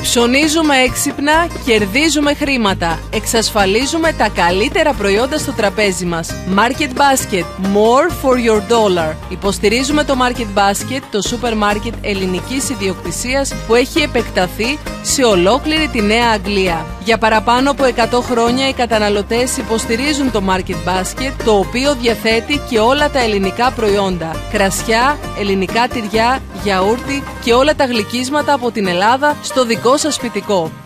Ψωνίζουμε έξυπνα, κερδίζουμε χρήματα. Εξασφαλίζουμε τα καλύτερα προϊόντα στο τραπέζι μας. Market Basket. More for your dollar. Υποστηρίζουμε το Market Basket, το σούπερ μάρκετ ελληνικής ιδιοκτησίας που έχει επεκταθεί σε ολόκληρη τη Νέα Αγγλία. Για παραπάνω από 100 χρόνια οι καταναλωτές υποστηρίζουν το Market Basket, το οποίο διαθέτει και όλα τα ελληνικά προϊόντα. Κρασιά, ελληνικά τυριά, γιαούρτι και όλα τα γλυκίσματα από την Ελλάδα στο δικό σας σπιτικό.